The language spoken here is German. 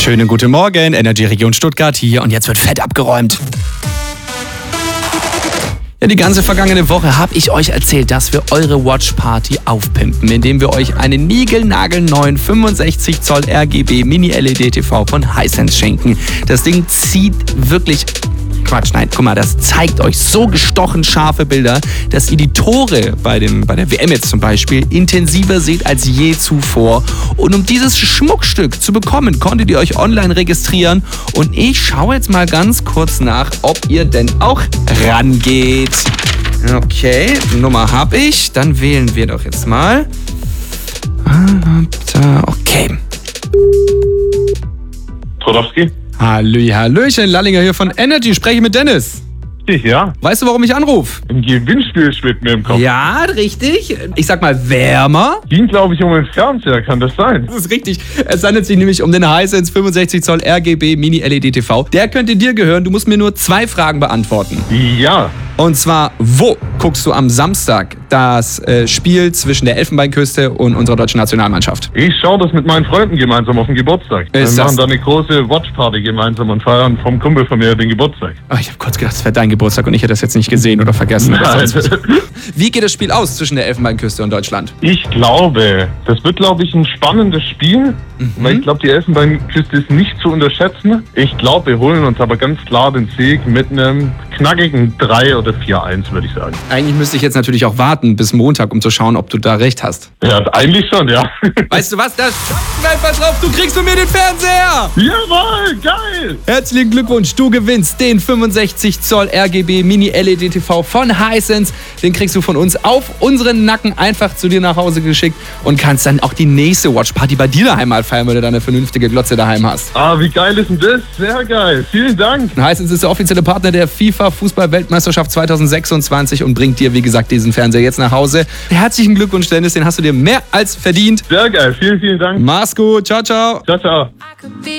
Schönen guten Morgen, Energy Region Stuttgart hier und jetzt wird fett abgeräumt. Ja, die ganze vergangene Woche habe ich euch erzählt, dass wir eure Watch Party aufpimpen, indem wir euch einen niegelnagelneuen 65 Zoll RGB Mini-LED-TV von Hisense schenken. Das Ding zieht wirklich... Quatsch, nein, guck mal, das zeigt euch so gestochen scharfe Bilder, dass ihr die Tore bei der WM jetzt zum Beispiel intensiver seht als je zuvor. Und um dieses Schmuckstück zu bekommen, konntet ihr euch online registrieren. Und ich schaue jetzt mal ganz kurz nach, ob ihr denn auch rangeht. Okay, Nummer habe ich. Dann wählen wir doch jetzt mal. Okay. Trodowski? Hallöchen, Lallinger hier von Energy. Spreche ich mit Dennis. Ja. Weißt du, warum ich anrufe? Ein Gewinnspiel schwebt mir im Kopf. Ja, richtig. Ich sag mal wärmer. Ging, glaube ich, um den Fernseher, kann das sein? Das ist richtig. Es handelt sich nämlich um den Hisense 65 Zoll RGB Mini-LED-TV. Der könnte dir gehören. Du musst mir nur 2 Fragen beantworten. Ja. Und zwar, wo guckst du am Samstag das Spiel zwischen der Elfenbeinküste und unserer deutschen Nationalmannschaft? Ich schaue das mit meinen Freunden gemeinsam auf den Geburtstag. Wir machen da eine große Watchparty gemeinsam und feiern vom Kumpel von mir den Geburtstag. Oh, ich habe kurz gedacht, es wäre dein Geburtstag und ich hätte das jetzt nicht gesehen oder vergessen. Nein. Wie geht das Spiel aus zwischen der Elfenbeinküste und Deutschland? Ich glaube, das wird, ein spannendes Spiel. Weil ich glaube, die Elfenbeinküste ist nicht zu unterschätzen. Ich glaube, wir holen uns aber ganz klar den Sieg mit einem knackigen 3 oder 4-1, würde ich sagen. Eigentlich müsste ich jetzt natürlich auch warten bis Montag, um zu schauen, ob du da recht hast. Ja, eigentlich schon, ja. Weißt du was? Das einfach drauf, du kriegst von mir den Fernseher! Jawohl, geil! Herzlichen Glückwunsch, du gewinnst den 65 Zoll RGB Mini-LED-TV von Hisense. Den kriegst du von uns auf unseren Nacken einfach zu dir nach Hause geschickt und kannst dann auch die nächste Watchparty bei dir daheim mal feiern, wenn du da eine vernünftige Glotze daheim hast. Ah, wie geil ist denn das? Sehr geil. Vielen Dank. Hisense ist der offizielle Partner der FIFA Fußball-Weltmeisterschaft 2026 und bringt dir, wie gesagt, diesen Fernseher jetzt nach Hause. Herzlichen Glückwunsch, Dennis, den hast du dir mehr als verdient. Sehr geil. Vielen Dank. Mach's gut. Ciao, ciao. Ciao, ciao.